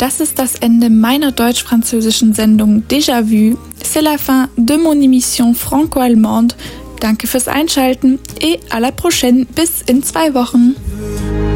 das ist das Ende meiner deutsch-französischen Sendung Déjà Vu. C'est la fin de mon émission franco-allemande. Danke fürs Einschalten et à la prochaine. Bis in 2 Wochen.